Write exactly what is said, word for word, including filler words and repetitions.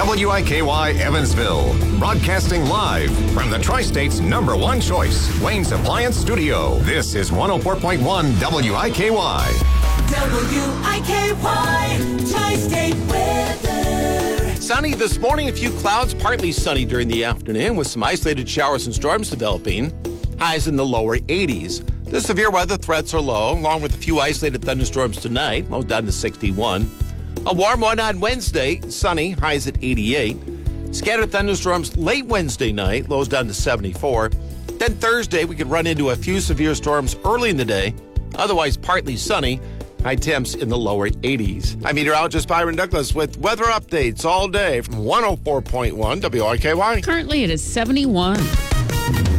W I K Y Evansville, broadcasting live from the Tri-State's number one choice, Wayne's Appliance Studio. This is one oh four point one W I K Y. W I K Y, Tri-State weather. Sunny this morning, a few clouds, partly sunny during the afternoon with some isolated showers and storms developing. Highs in the lower eighties. The severe weather threats are low, along with a few isolated thunderstorms tonight, low down to sixty-one. A warm one on Wednesday, sunny, highs at eighty-eight. Scattered thunderstorms late Wednesday night, lows down to seventy-four. Then Thursday, we could run into a few severe storms early in the day, otherwise partly sunny. High temps in the lower eighties. I'm meteorologist Byron Douglas with weather updates all day from one oh four point one W I K Y. Currently, it is seventy-one.